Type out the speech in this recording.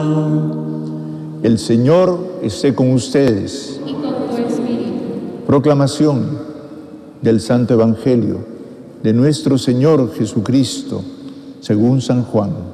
El Señor esté con ustedes. Y con tu espíritu. Proclamación del Santo Evangelio de nuestro Señor Jesucristo, según San Juan.